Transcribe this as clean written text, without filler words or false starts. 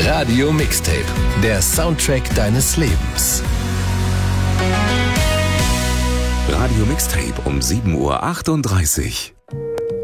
Radio Mixtape, der Soundtrack deines Lebens. Radio Mixtape um 7:38 Uhr.